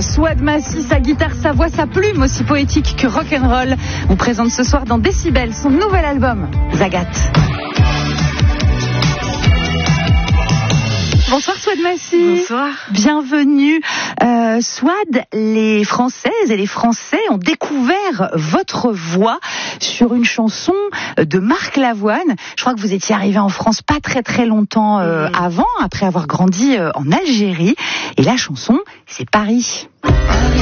Souad Massi, sa guitare, sa voix, sa plume, aussi poétique que rock'n'roll, vous présente ce soir dans Décibel son nouvel album, Zagat. Bonsoir Souad Massi. Bonsoir. Bienvenue. Souad, les Françaises et les Français ont découvert votre voix sur une chanson de Marc Lavoine. Je crois que vous étiez arrivé en France pas très longtemps après avoir grandi en Algérie. Et la chanson, c'est Paris. Paris,